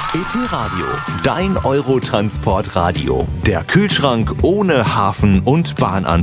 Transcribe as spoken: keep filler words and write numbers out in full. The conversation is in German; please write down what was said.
E-T-Radio, dein Eurotransport-Radio. Der Kühlschrank ohne Hafen- und Bahnanschluss.